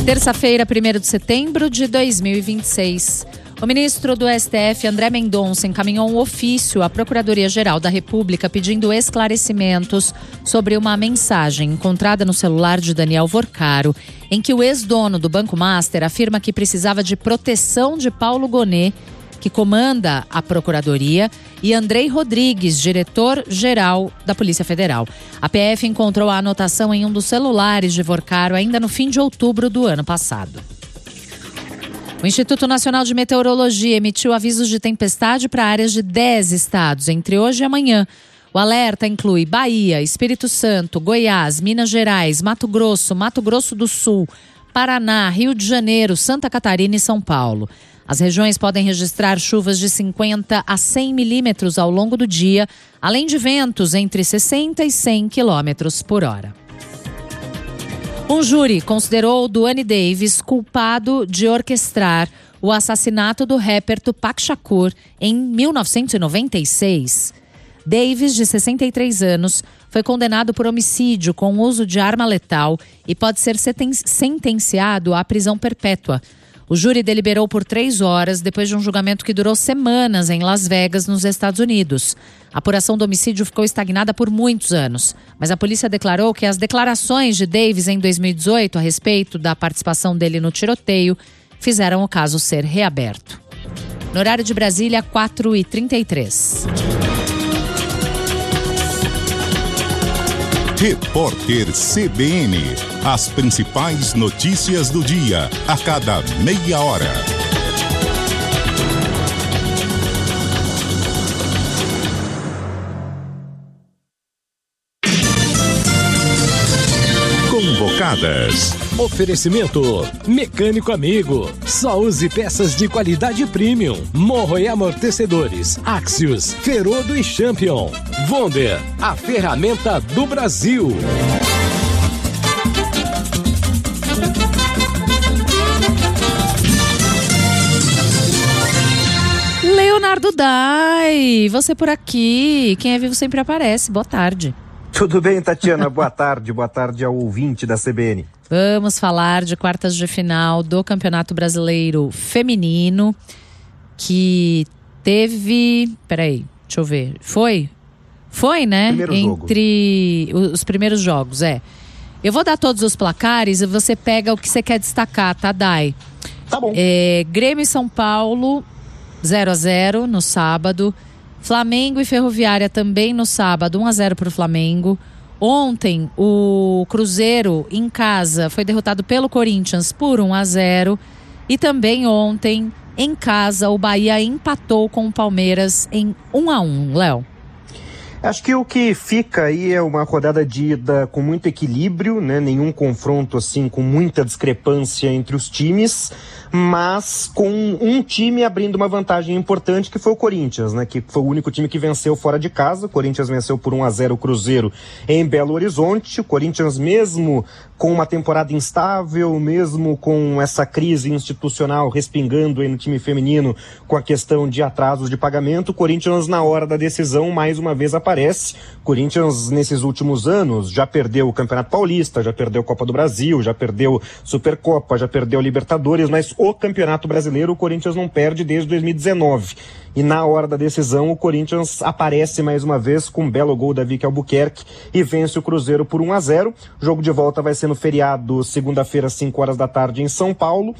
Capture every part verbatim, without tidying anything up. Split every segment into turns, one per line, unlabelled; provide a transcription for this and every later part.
Terça-feira, primeiro de setembro de dois mil e vinte e seis. O ministro do S T F, André Mendonça, encaminhou um ofício à Procuradoria-Geral da República pedindo esclarecimentos sobre uma mensagem encontrada no celular de Daniel Vorcaro, em que o ex-dono do Banco Master afirma que precisava de proteção de Paulo Gonet, que comanda a Procuradoria, e Andrei Rodrigues, diretor-geral da Polícia Federal. A P F encontrou a anotação em um dos celulares de Vorcaro ainda no fim de outubro do ano passado. O Instituto Nacional de Meteorologia emitiu avisos de tempestade para áreas de dez estados entre hoje e amanhã. O alerta inclui Bahia, Espírito Santo, Goiás, Minas Gerais, Mato Grosso, Mato Grosso do Sul, Paraná, Rio de Janeiro, Santa Catarina e São Paulo. As regiões podem registrar chuvas de cinquenta a cem milímetros ao longo do dia, além de ventos entre sessenta e cem quilômetros por hora. Um júri considerou Duane Davis culpado de orquestrar o assassinato do rapper Tupac Shakur em mil novecentos e noventa e seis. Davis, de sessenta e três anos, foi condenado por homicídio com uso de arma letal e pode ser sentenciado à prisão perpétua. O júri deliberou por três horas depois de um julgamento que durou semanas em Las Vegas, nos Estados Unidos. A apuração do homicídio ficou estagnada por muitos anos, mas a polícia declarou que as declarações de Davis em dois mil e dezoito a respeito da participação dele no tiroteio fizeram o caso ser reaberto. No horário de Brasília, quatro e trinta e três.
Repórter C B N. As principais notícias do dia, a cada meia hora. Convocadas.
Oferecimento Mecânico Amigo. Só use peças de qualidade premium. Morro e amortecedores. Axios, Ferodo e Champion. Wonder, a ferramenta do Brasil.
Leonardo Dai, você por aqui. Quem é vivo sempre aparece. Boa tarde.
Tudo bem, Tatiana? Boa tarde. Boa tarde ao ouvinte da C B N.
Vamos falar de quartas de final do Campeonato Brasileiro Feminino, que teve... Peraí, deixa eu ver. Foi? Foi, né?
Primeiro
Entre jogo. Os primeiros jogos, é. Eu vou dar todos os placares e você pega o que você quer destacar, tá, Dai?
Tá bom.
É, Grêmio e São Paulo, zero a zero no sábado. Flamengo e Ferroviária também no sábado, um a zero para o Flamengo. Ontem, o Cruzeiro, em casa, foi derrotado pelo Corinthians por um a zero. E também ontem, em casa, o Bahia empatou com o Palmeiras em um a um. Léo?
Acho que o que fica aí é uma rodada de ida com muito equilíbrio, né? Nenhum confronto assim com muita discrepância entre os times, mas com um time abrindo uma vantagem importante, que foi o Corinthians, né? Que foi o único time que venceu fora de casa. O Corinthians venceu por um a zero o Cruzeiro em Belo Horizonte. O Corinthians, mesmo com uma temporada instável, mesmo com essa crise institucional respingando aí no time feminino, com a questão de atrasos de pagamento, o Corinthians, na hora da decisão, mais uma vez aparece. O Corinthians, nesses últimos anos, já perdeu o Campeonato Paulista, já perdeu a Copa do Brasil, já perdeu Supercopa, já perdeu Libertadores, mas o Campeonato Brasileiro o Corinthians não perde desde dois mil e dezenove. E na hora da decisão, o Corinthians aparece mais uma vez com um belo gol da Vicky Albuquerque e vence o Cruzeiro por um a zero. O jogo de volta vai ser no feriado, segunda-feira, às cinco horas da tarde, em São Paulo.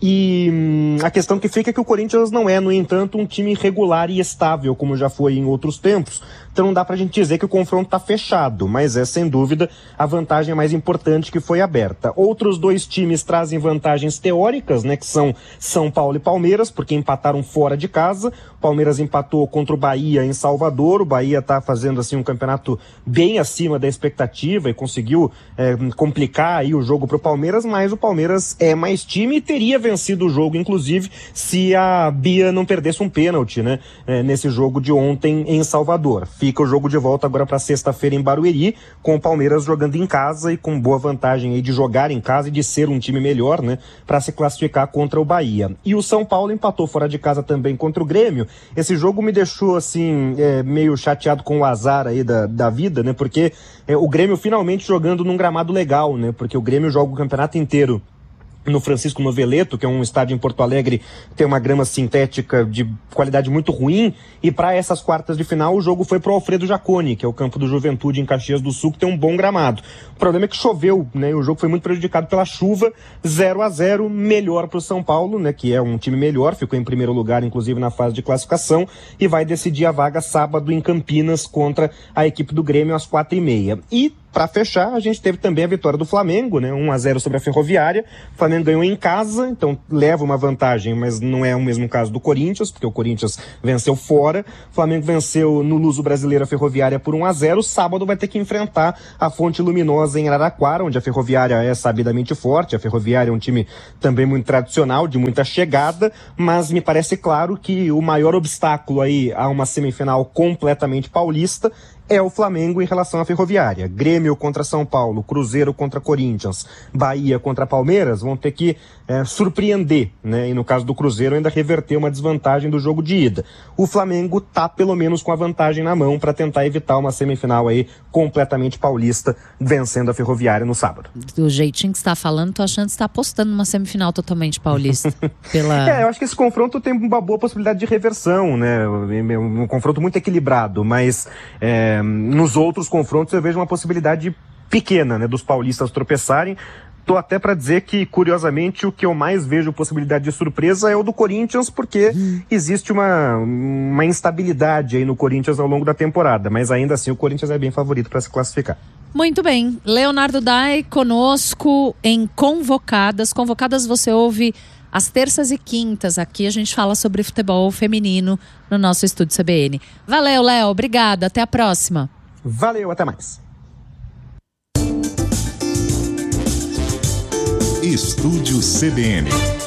E hum, a questão que fica é que o Corinthians não é, no entanto, um time regular e estável, como já foi em outros tempos. Então não dá pra gente dizer que o confronto tá fechado, mas é, sem dúvida, a vantagem mais importante que foi aberta. Outros dois times trazem vantagens teóricas, né, que são São Paulo e Palmeiras, porque empataram fora de casa. O Palmeiras empatou contra o Bahia em Salvador. O Bahia tá fazendo, assim, um campeonato bem acima da expectativa e conseguiu é, complicar aí o jogo pro Palmeiras, mas o Palmeiras é mais time e teria vencido o jogo, inclusive, se a Bia não perdesse um pênalti, né, é, nesse jogo de ontem em Salvador. Fica o jogo de volta agora para sexta-feira em Barueri, com o Palmeiras jogando em casa e com boa vantagem aí de jogar em casa e de ser um time melhor, né, para se classificar contra o Bahia. E o São Paulo empatou fora de casa também contra o Grêmio. Esse jogo me deixou, assim, é, meio chateado com o azar aí da, da vida, né, porque é, o Grêmio finalmente jogando num gramado legal, né, porque o Grêmio joga o campeonato inteiro no Francisco Noveleto, que é um estádio em Porto Alegre, tem uma grama sintética de qualidade muito ruim, e para essas quartas de final o jogo foi pro Alfredo Jaconi, que é o campo do Juventude em Caxias do Sul, que tem um bom gramado. O problema é que choveu, né, e o jogo foi muito prejudicado pela chuva. Zero a zero, melhor pro São Paulo, né, que é um time melhor, ficou em primeiro lugar, inclusive na fase de classificação, e vai decidir a vaga sábado em Campinas contra a equipe do Grêmio às quatro e meia. E para fechar, a gente teve também a vitória do Flamengo, né? um a zero sobre a Ferroviária. O Flamengo ganhou em casa, então leva uma vantagem, mas não é o mesmo caso do Corinthians, porque o Corinthians venceu fora. O Flamengo venceu no Luso Brasileiro a Ferroviária por um a zero. Sábado vai ter que enfrentar a Fonte Luminosa em Araraquara, onde a Ferroviária é sabidamente forte. A Ferroviária é um time também muito tradicional, de muita chegada, mas me parece claro que o maior obstáculo aí a uma semifinal completamente paulista é o Flamengo em relação à Ferroviária. Grêmio contra São Paulo, Cruzeiro contra Corinthians, Bahia contra Palmeiras vão ter que é, surpreender, né? E no caso do Cruzeiro ainda reverter uma desvantagem do jogo de ida. O Flamengo tá pelo menos com a vantagem na mão para tentar evitar uma semifinal aí completamente paulista, vencendo a Ferroviária no sábado.
Do jeitinho que você tá falando, tô achando que você tá apostando numa semifinal totalmente paulista. pela...
É, eu acho que esse confronto tem uma boa possibilidade de reversão, né? Um confronto muito equilibrado, mas é, nos outros confrontos eu vejo uma possibilidade pequena, né, dos paulistas tropeçarem. Tô até para dizer que, curiosamente, o que eu mais vejo possibilidade de surpresa é o do Corinthians, porque hum. existe uma, uma instabilidade aí no Corinthians ao longo da temporada, mas ainda assim o Corinthians é bem favorito para se classificar.
Muito bem, Leonardo Dai conosco em Convocadas. Convocadas você ouve às terças e quintas. Aqui a gente fala sobre futebol feminino no nosso estúdio C B N. Valeu, Léo, obrigada, até a próxima.
Valeu, até mais.
Estúdio C B N.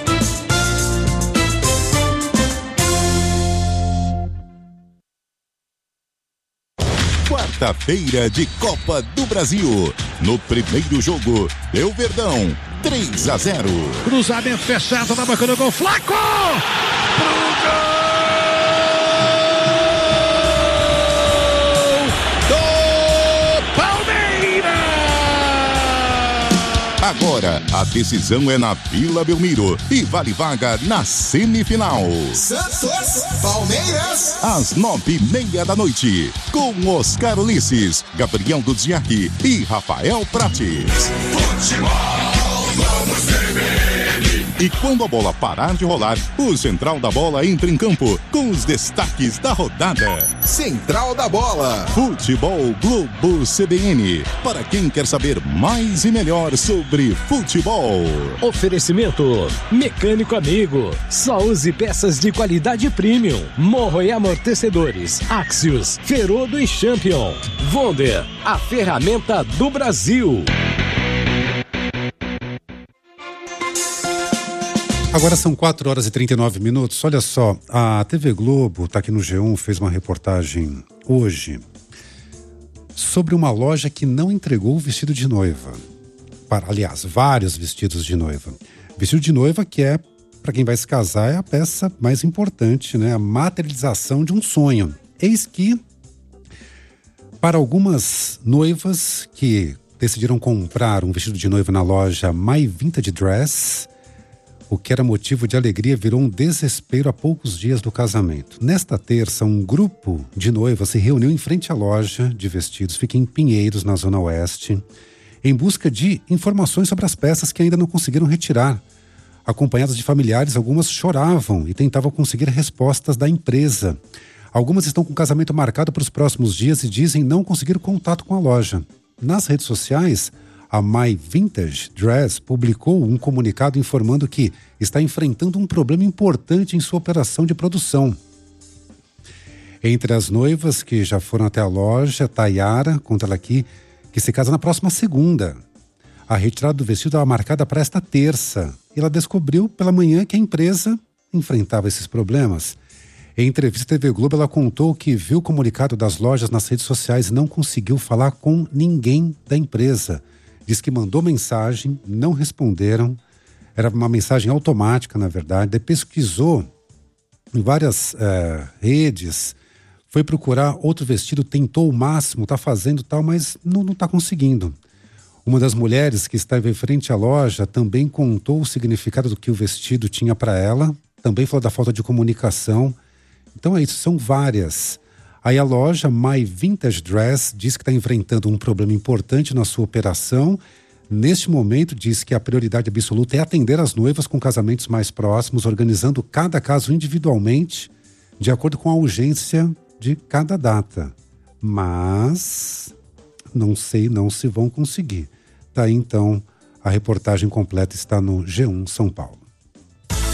Quarta-feira de Copa do Brasil. No primeiro jogo, deu Verdão, três a zero.
Cruzamento fechado na boca do gol. Flaco! Pro gol!
Agora, a decisão é na Vila Belmiro e vale vaga na semifinal.
Santos, Palmeiras.
Às nove e meia da noite, com Oscar Ulisses, Gabriel Duziak e Rafael Prates.
Futebol, vamos beber.
E quando a bola parar de rolar, o Central da Bola entra em campo com os destaques da rodada.
Central da Bola.
Futebol Globo C B N. Para quem quer saber mais e melhor sobre futebol.
Oferecimento Mecânico Amigo. Só use peças de qualidade premium. Morro e amortecedores. Axios, Ferodo e Champion. Wonder, a ferramenta do Brasil.
Agora são quatro horas e trinta e nove minutos. Olha só, a T V Globo, está aqui no G um, fez uma reportagem hoje sobre uma loja que não entregou o vestido de noiva. Para, aliás, vários vestidos de noiva. Vestido de noiva que é, para quem vai se casar, é a peça mais importante, né? A materialização de um sonho. Eis que, para algumas noivas que decidiram comprar um vestido de noiva na loja My Vintage Dress, o que era motivo de alegria virou um desespero a poucos dias do casamento. Nesta terça, um grupo de noivas se reuniu em frente à loja de vestidos, fica em Pinheiros, na Zona Oeste, em busca de informações sobre as peças que ainda não conseguiram retirar. Acompanhadas de familiares, algumas choravam e tentavam conseguir respostas da empresa. Algumas estão com o casamento marcado para os próximos dias e dizem não conseguir contato com a loja. Nas redes sociais, a My Vintage Dress publicou um comunicado informando que está enfrentando um problema importante em sua operação de produção. Entre as noivas que já foram até a loja, Tayara, conta ela aqui, que se casa na próxima segunda. A retirada do vestido estava marcada para esta terça. E ela descobriu pela manhã que a empresa enfrentava esses problemas. Em entrevista à T V Globo, ela contou que viu o comunicado das lojas nas redes sociais e não conseguiu falar com ninguém da empresa. Diz que mandou mensagem, não responderam. Era uma mensagem automática, na verdade. Daí pesquisou em várias é, redes, foi procurar outro vestido, tentou o máximo, está fazendo tal, mas não está conseguindo. Uma das mulheres que estava em frente à loja também contou o significado do que o vestido tinha para ela, também falou da falta de comunicação. Então é isso, são várias. Aí a loja My Vintage Dress diz que está enfrentando um problema importante na sua operação. Neste momento, diz que a prioridade absoluta é atender as noivas com casamentos mais próximos, organizando cada caso individualmente, de acordo com a urgência de cada data. Mas não sei não se vão conseguir. Tá aí, então, a reportagem completa está no G um São Paulo.